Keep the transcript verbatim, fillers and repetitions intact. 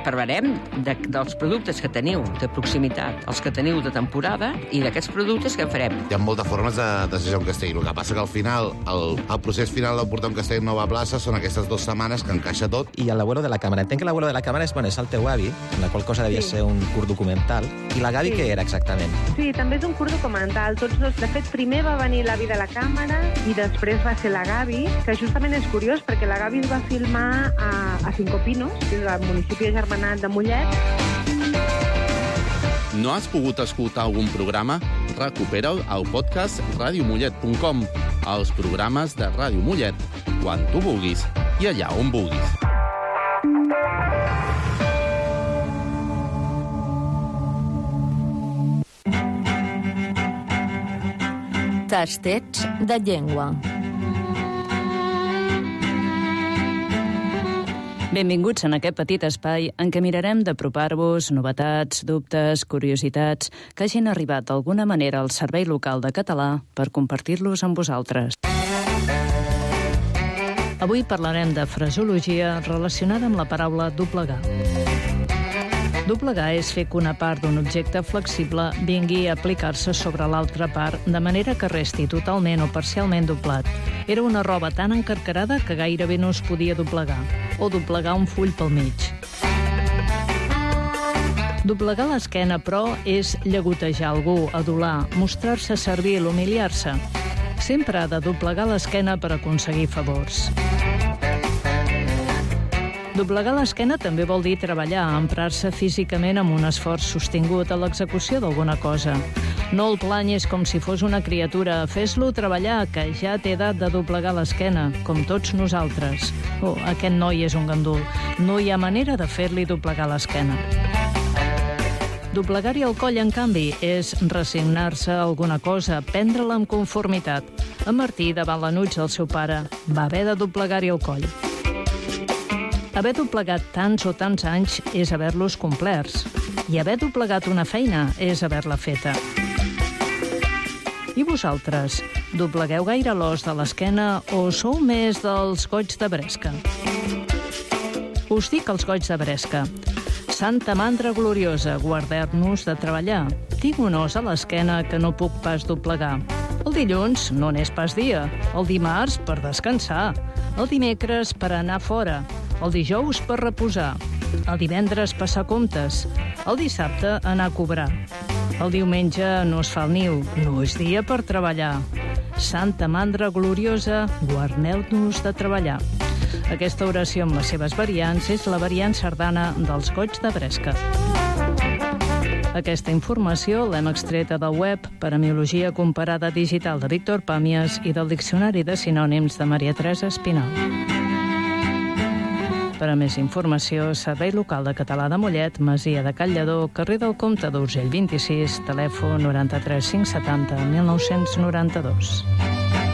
parlarem de, dels productes que teniu de proximitat, els que teniu de temporada, i d'aquests productes que farem. Hi ha moltes formes de desitjar un castell. El que passa que al final, el, el procés final de portar un castell a Nova Plaça són aquestes dues setmanes que encaixa tot. I l'abuelo de la càmera. Entenc que l'abuelo de la càmera és, bueno, és el teu avi, en la qual cosa devia sí. ser un curt documental. I la Gavi, sí. què era exactament? Sí, també és un curt documental. Tots dos, de fet, primer va venir l'avi de la càmera i després va ser la Gavi, que justament és curiós perquè la Gavi es va filmar a, a Cinco Pinos, que és el municipi agermanat de Mollet. No has pogut escoltar algun programa? Recupera'l al podcast ràdio mollet punt com, als programes de Ràdio Mollet, quan tu vulguis i allà on vulguis. Tastets de llengua. Benvinguts en aquest petit espai en què mirarem d'apropar-vos novetats, dubtes, curiositats que hagin arribat d'alguna manera al Servei Local de Català per compartir-los amb vosaltres. Avui parlarem de fraseologia relacionada amb la paraula doblegar. Doblegar és fer que una part d'un objecte flexible vingui a aplicar-se sobre l'altra part de manera que resti totalment o parcialment doblat. Era una roba tan encarcarada que gairebé no es podia doblegar, o doblegar un full pel mig. Doblegar l'esquena, però, és llagotejar algú, adular, mostrar-se servil, humiliar-se. Sempre ha de doblegar l'esquena per aconseguir favors. Doblegar l'esquena també vol dir treballar, emprar-se físicament amb un esforç sostingut a l'execució d'alguna cosa. No el planyis com si fos una criatura, fes-lo treballar, que ja té edat de doblegar l'esquena, com tots nosaltres. Oh, aquest noi és un gandul. No hi ha manera de fer-li doblegar l'esquena. Doblegar-hi el coll, en canvi, és resignar-se a alguna cosa, prendre-la amb conformitat. En Martí, davant l'anuig del seu pare, va haver de doblegar-hi el coll. Haver doblegat tants o tants anys és haver-los complerts. I haver doblegat una feina és haver-la feta. I vosaltres, doblegueu gaire l'os de l'esquena o sou més dels goigs de bresca? Us dic els goigs de bresca. Santa mandra gloriosa, guardeu-nos de treballar. Tinc un os a l'esquena que no puc pas doblegar. El dilluns no n'és pas dia. El dimarts per descansar. El dimecres per anar fora. El dijous per reposar. El divendres passar comptes. El dissabte anar a cobrar. El diumenge no es fa el niu. No és dia per treballar. Santa mandra gloriosa, guardeu-nos de treballar. Aquesta oració amb les seves variants és la variant sardana dels goigs de bresca. Aquesta informació l'hem extreta del web Paremiologia Comparada Digital de Víctor Pàmies i del Diccionari de Sinònims de Maria Teresa Espinal. Per a més informació, Servei Local de Català de Mollet, Masia de Call Lledó, carrer del Comte d'Urgell vint-i-sis, telèfon noranta-tres cinc setanta mil nou-cents noranta-dos.